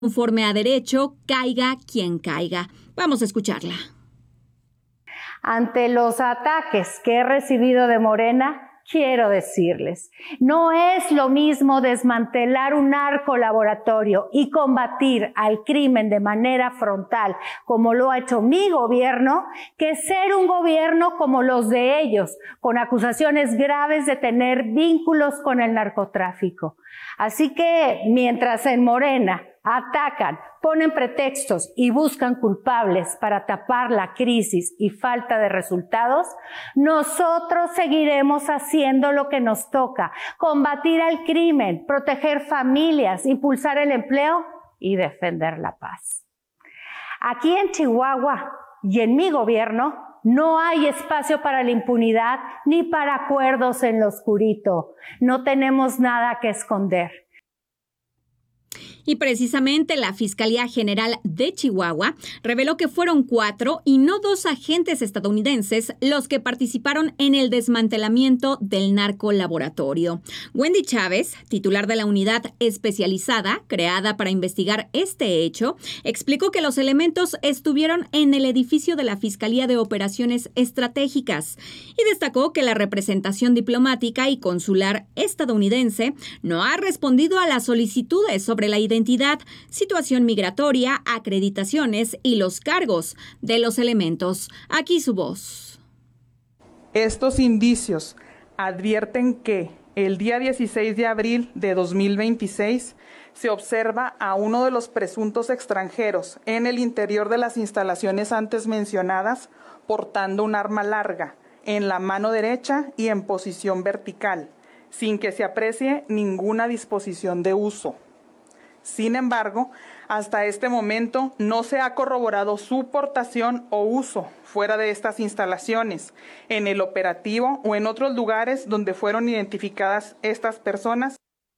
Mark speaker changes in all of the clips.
Speaker 1: conforme a derecho, caiga quien caiga. Vamos a escucharla.
Speaker 2: Ante los ataques que he recibido de Morena, quiero decirles, no es lo mismo desmantelar un narcolaboratorio y combatir al crimen de manera frontal, como lo ha hecho mi gobierno, que ser un gobierno como los de ellos, con acusaciones graves de tener vínculos con el narcotráfico. Así que, mientras en Morena atacan, ponen pretextos y buscan culpables para tapar la crisis y falta de resultados, nosotros seguiremos haciendo lo que nos toca: combatir al crimen, proteger familias, impulsar el empleo y defender la paz. Aquí en Chihuahua y en mi gobierno no hay espacio para la impunidad ni para acuerdos en lo oscurito. No tenemos nada que esconder.
Speaker 1: Y precisamente la Fiscalía General de Chihuahua reveló que fueron 4 y no 2 agentes estadounidenses los que participaron en el desmantelamiento del narcolaboratorio. Wendy Chávez, titular de la unidad especializada creada para investigar este hecho, explicó que los elementos estuvieron en el edificio de la Fiscalía de Operaciones Estratégicas y destacó que la representación diplomática y consular estadounidense no ha respondido a las solicitudes sobre la identidad, situación migratoria, acreditaciones y los cargos de los elementos. Aquí su voz.
Speaker 3: Estos indicios advierten que el día 16 de abril de 2026 se observa a uno de los presuntos extranjeros en el interior de las instalaciones antes mencionadas portando un arma larga en la mano derecha y en posición vertical, sin que se aprecie ninguna disposición de uso. Sin embargo, hasta este momento no se ha corroborado su portación o uso fuera de estas instalaciones, en el operativo o en otros lugares donde fueron identificadas estas personas.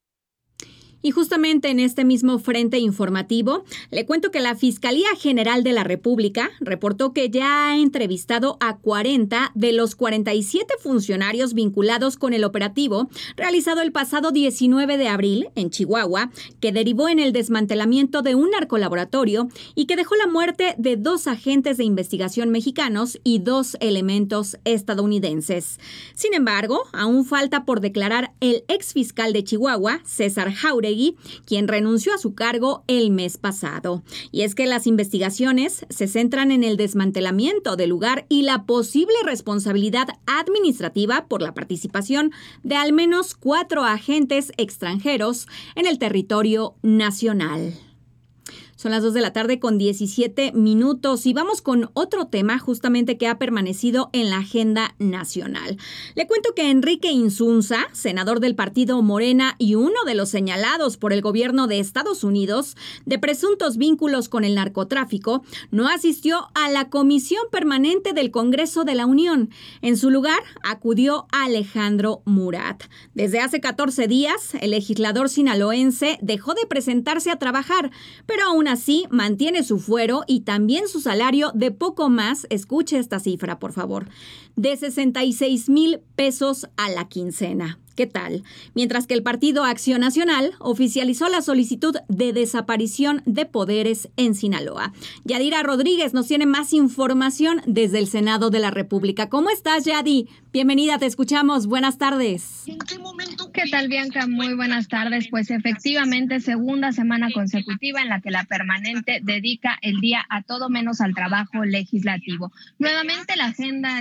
Speaker 1: Y justamente en este mismo frente informativo, le cuento que la Fiscalía General de la República reportó que ya ha entrevistado a 40 de los 47 funcionarios vinculados con el operativo realizado el pasado 19 de abril en Chihuahua, que derivó en el desmantelamiento de un narcolaboratorio y que dejó la muerte de 2 agentes de investigación mexicanos y 2 elementos estadounidenses. Sin embargo, aún falta por declarar el exfiscal de Chihuahua, César Jáuregui, quien renunció a su cargo el mes pasado. Y es que las investigaciones se centran en el desmantelamiento del lugar y la posible responsabilidad administrativa por la participación de al menos 4 agentes extranjeros en el territorio nacional. Son las 2 de la tarde con 17 minutos y vamos con otro tema justamente que ha permanecido en la agenda nacional. Le cuento que Enrique Insunza, senador del partido Morena y uno de los señalados por el gobierno de Estados Unidos de presuntos vínculos con el narcotráfico, no asistió a la Comisión Permanente del Congreso de la Unión. En su lugar, acudió Alejandro Murat. Desde hace 14 días, el legislador sinaloense dejó de presentarse a trabajar, pero aún así mantiene su fuero y también su salario de poco más, escuche esta cifra por favor, de 66,000 pesos a la quincena. ¿Qué tal? Mientras que el Partido Acción Nacional oficializó la solicitud de desaparición de poderes en Sinaloa. Yadira Rodríguez nos tiene más información desde el Senado de la República. ¿Cómo estás, Yadi? Bienvenida, te escuchamos. Buenas tardes.
Speaker 4: ¿Qué tal, Bianca? Muy buenas tardes. Pues efectivamente, segunda semana consecutiva en la que la permanente dedica el día a todo menos al trabajo legislativo. Nuevamente la agenda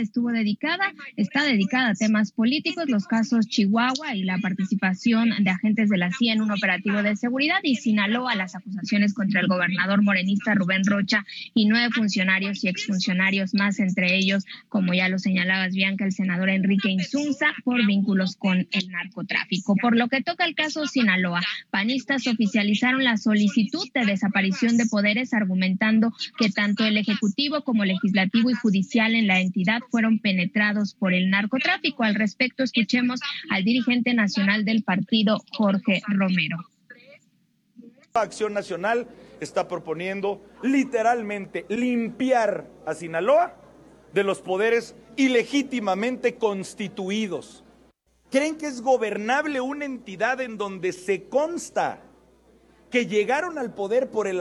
Speaker 4: está dedicada a temas políticos, los casos Chihuahua y la participación de agentes de la CIA en un operativo de seguridad, y Sinaloa, las acusaciones contra el gobernador morenista Rubén Rocha y 9 funcionarios y exfuncionarios más, entre ellos, como ya lo señalabas, Bianca, el senador Enrique Insunza, por vínculos con el narcotráfico. Por lo que toca el caso Sinaloa, panistas oficializaron la solicitud de desaparición de poderes, argumentando que tanto el Ejecutivo como Legislativo y Judicial en la entidad fueron penetrados por el narcotráfico. Al respecto, escuchemos al dirigente nacional del partido, Jorge Romero.
Speaker 5: Acción Nacional está proponiendo literalmente limpiar a Sinaloa de los poderes ilegítimamente constituidos. ¿Creen que es gobernable una entidad en donde se consta que llegaron al poder por el